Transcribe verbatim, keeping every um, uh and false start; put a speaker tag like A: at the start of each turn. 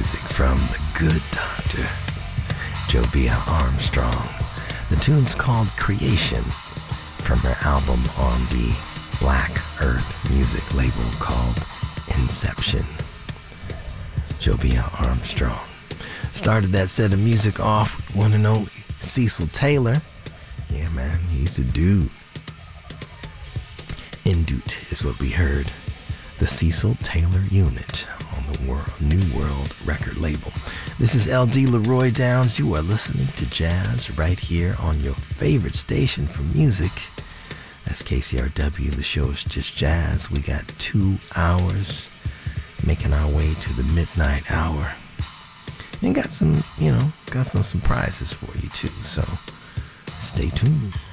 A: music from the good doctor, Jovia Armstrong. The tune's called Creation from her album on the Black Earth music label called Inception. Jovia Armstrong. Started that set of music off with one and only Cecil Taylor. Yeah, man, he's a dude. Indut is what we heard. The Cecil Taylor Unit on the world, New World record label. This is L D Leroy Downs. You are listening to jazz right here on your favorite station for music. That's K C R W. The show is just jazz. We got two hours making our way to the midnight hour. And got some, you know, got some surprises for you too. So stay tuned.